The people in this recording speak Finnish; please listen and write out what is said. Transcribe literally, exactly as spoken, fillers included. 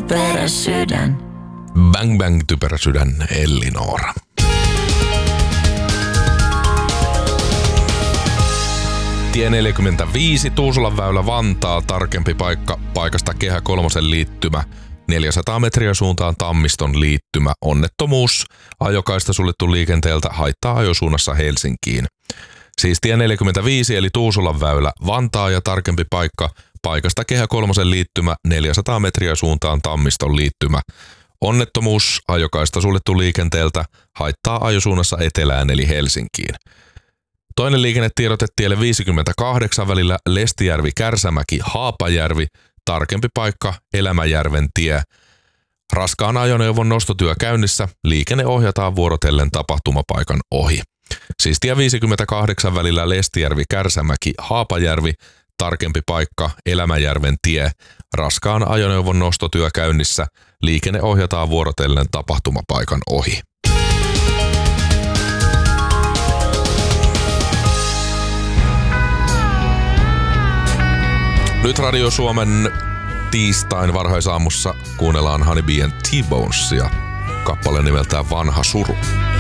typerä sydän. Bang bang typerä sydän, Ellinora. Tie neljäkymmentäviisi, Tuusulan väylä Vantaa, tarkempi paikka, paikasta Kehä kolmosen liittymä, neljäsataa metriä suuntaan Tammiston liittymä, onnettomuus, ajokaista suljettu liikenteeltä, haittaa ajosuunnassa Helsinkiin. Siis tie neljäkymmentäviisi eli Tuusulan väylä Vantaa ja tarkempi paikka, paikasta Kehä kolmosen liittymä, neljäsataa metriä suuntaan Tammiston liittymä, onnettomuus, ajokaista suljettu liikenteeltä, haittaa ajosuunnassa etelään eli Helsinkiin. Toinen liikennetiedote tielle viisikymmentäkahdeksan välillä Lestijärvi-Kärsämäki-Haapajärvi, tarkempi paikka Elämäjärven tie. Raskaan ajoneuvon nostotyö käynnissä, liikenne ohjataan vuorotellen tapahtumapaikan ohi. Siis tie viisikymmentäkahdeksan välillä Lestijärvi-Kärsämäki-Haapajärvi, tarkempi paikka Elämäjärven tie. Raskaan ajoneuvon nostotyö käynnissä, liikenne ohjataan vuorotellen tapahtumapaikan ohi. Nyt Radio Suomen tiistain varhaisaamussa kuunnellaan Honey Bee and T-Bonesia, kappale nimeltään Vanha suru.